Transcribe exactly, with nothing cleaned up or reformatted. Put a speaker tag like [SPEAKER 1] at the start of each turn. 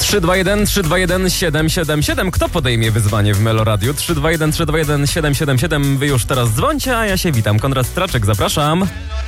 [SPEAKER 1] trzy dwa jeden trzy dwa jeden siedem siedem siedem. Kto podejmie wyzwanie w Meloradiu? trzy dwa jeden trzy dwa jeden siedem siedem siedem. Wy już teraz dzwońcie, a ja się witam. Konrad Straczek, zapraszam.